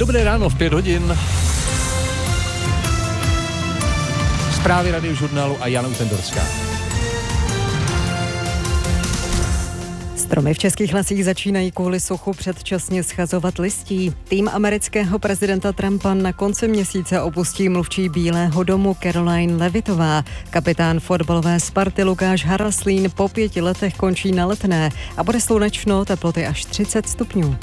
Dobré ráno v 5 hodin. Zprávy Radiožurnálu a Jana Utendorská. Stromy v českých lesích začínají kvůli suchu předčasně schazovat listí. Tým amerického prezidenta Trumpa na konci měsíce opustí mluvčí Bílého domu Caroline Levitová. Kapitán fotbalové Sparty Lukáš Haraslín po 5 letech končí na Letné a bude slunečno, teploty až 30 stupňů.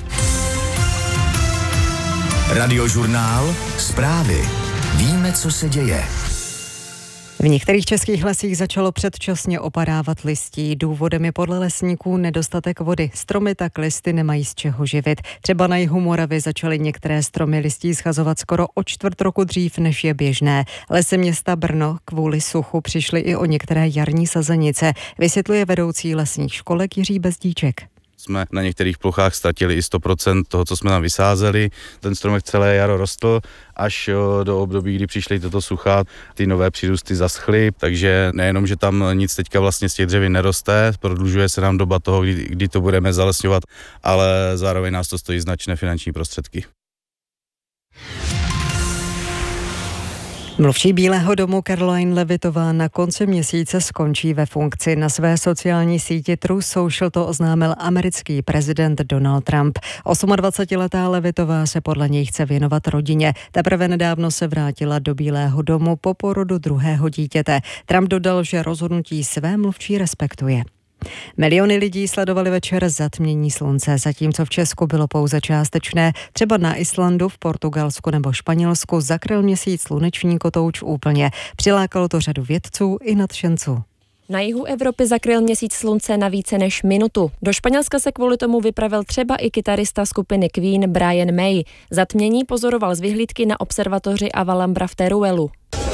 Radiožurnál, zprávy. Víme, co se děje. V některých českých lesích začalo předčasně opadávat listí. Důvodem je podle lesníků nedostatek vody. Stromy tak listy nemají z čeho živit. Třeba na jihu Moravy začaly některé stromy listí schazovat skoro o čtvrt roku dřív, než je běžné. Lesy města Brno kvůli suchu přišly i o některé jarní sazenice, vysvětluje vedoucí lesních školek Jiří Bezdíček. Jsme na některých plochách ztratili i 100% toho, co jsme tam vysázeli. Ten stromek celé jaro rostl, až do období, kdy přišly toto sucha, ty nové přírůsty zaschly, takže nejenom, že tam nic teďka vlastně z těch dřevin neroste, prodlužuje se nám doba toho, kdy to budeme zalesňovat, ale zároveň nás to stojí značné finanční prostředky. Mluvčí Bílého domu Caroline Levitová na konci měsíce skončí ve funkci. Na své sociální síti Truth Social to oznámil americký prezident Donald Trump. 28letá Levitová se podle něj chce věnovat rodině. Teprve nedávno se vrátila do Bílého domu po porodu druhého dítěte. Trump dodal, že rozhodnutí své mluvčí respektuje. Miliony lidí sledovali večer zatmění slunce, zatímco v Česku bylo pouze částečné. Třeba na Islandu, v Portugalsku nebo Španělsku zakryl měsíc sluneční kotouč úplně. Přilákalo to řadu vědců i nadšenců. Na jihu Evropy zakryl měsíc slunce na více než minutu. Do Španělska se kvůli tomu vypravil třeba i kytarista skupiny Queen Brian May. Zatmění pozoroval z vyhlídky na observatoři Avalambra v Teruelu.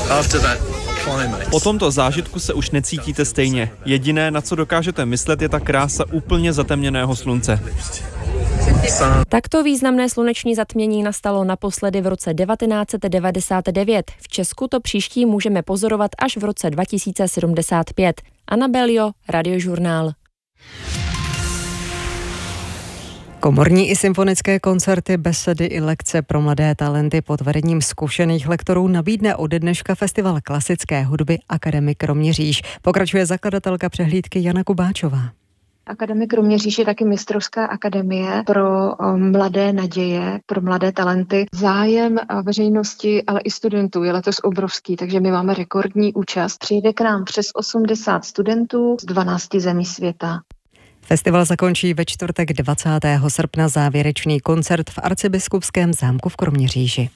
Po tomto zážitku se už necítíte stejně. Jediné, na co dokážete myslet, je ta krása úplně zatemněného slunce. Takto významné sluneční zatmění nastalo naposledy v roce 1999. V Česku to příští můžeme pozorovat až v roce 2075. Anna Belio, Radiožurnál. Komorní i symfonické koncerty, besedy i lekce pro mladé talenty pod vedením zkušených lektorů nabídne od dneška Festival klasické hudby Akademik Kroměříž. Pokračuje zakladatelka přehlídky Jana Kubáčová. Akademik Kroměříž je taky mistrovská akademie pro mladé naděje, pro mladé talenty. Zájem veřejnosti, ale i studentů je letos obrovský, takže my máme rekordní účast. Přijde k nám přes 80 studentů z 12 zemí světa. Festival zakončí ve čtvrtek 20. srpna závěrečný koncert v Arcibiskupském zámku v Kroměříži.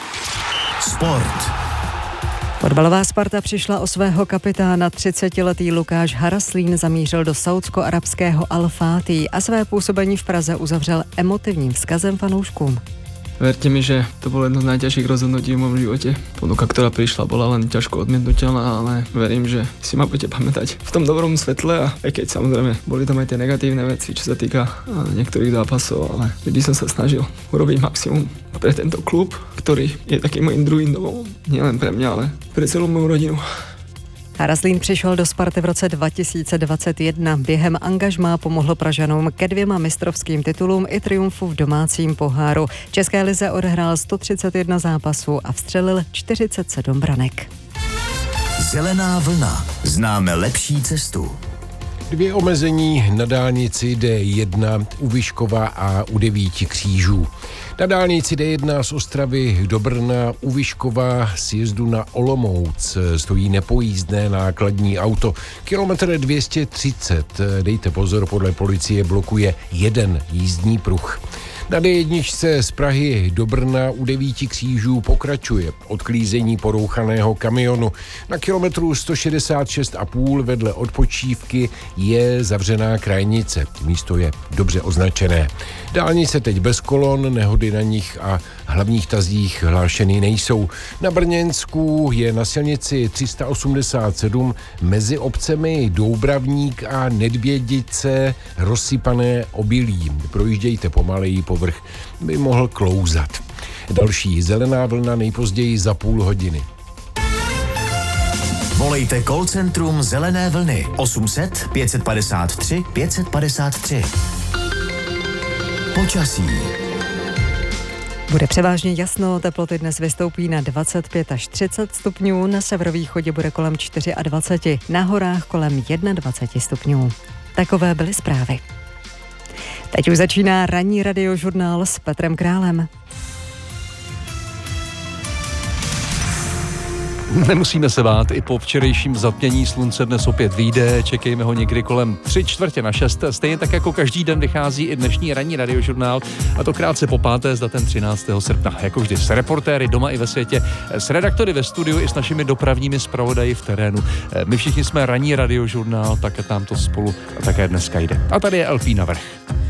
Sport. Fotbalová Sparta přišla o svého kapitána. 30letý Lukáš Haraslín zamířil do saúdsko-arabského Al-Fátí a své působení v Praze uzavřel emotivním vzkazem fanouškům. Verte mi, že to bolo jedno z najťažších rozhodnutí v mojom živote. Ponuka, ktorá prišla, bola len ťažko odmietnuteľná, ale verím, že si ma budete pamätať v tom dobrom svetle a aj keď samozrejme boli tam aj tie negatívne veci, čo sa týka niektorých zápasov, ale vždy som sa snažil urobiť maximum pre tento klub, ktorý je takým mojím druhým domovom. Nielen pre mňa, ale pre celú moju rodinu. Haraslín přišel do Sparty v roce 2021. Během angažmá pomohl Pražanům ke 2 mistrovským titulům i triumfu v domácím poháru. V České lize odehrál 131 zápasů a vstřelil 47 branek. Zelená vlna. Známe lepší cestu. 2 omezení na dálnici D1 u Vyškova a u 9 Křížů. Na dálnici D1 z Ostravy do Brna u Vyškova sjezdu na Olomouc stojí nepojízdné nákladní auto. Kilometr 230. Dejte pozor, podle policie blokuje 1 jízdní pruh. Na D1 z Prahy do Brna u 9 Křížů pokračuje odklízení porouchaného kamionu. Na kilometru 166,5 vedle odpočívky je zavřená krajnice. Místo je dobře označené. Dálnice teď bez kolon, nehody na nich a hlavních tazích hlášeny nejsou. Na Brněnsku je na silnici 387 mezi obcemi Doubravník a Nedvědice rozsypané obilí. Projíždějte pomaleji, povrch by mohl klouzat. Další zelená vlna nejpozději za půl hodiny. Volejte call centrum Zelené vlny 800 553 553. Počasí. Bude převážně jasno, teploty dnes vystoupí na 25 až 30 stupňů, na severovýchodě bude kolem 24, na horách kolem 21 stupňů. Takové byly zprávy. Teď už začíná ranní radiožurnál s Petrem Králem. Nemusíme se bát, i po včerejším zatmění slunce dnes opět vyjde, čekejme ho někdy kolem 5:45. Stejně tak jako každý den vychází i dnešní ranní radiožurnál, a to krátce po 5. s datem 13. srpna. Jako vždy s reportéry doma i ve světě, s redaktory ve studiu i s našimi dopravními zpravodaji v terénu. My všichni jsme ranní radiožurnál, tak nám to spolu a také dneska jde. A tady je LP navrch.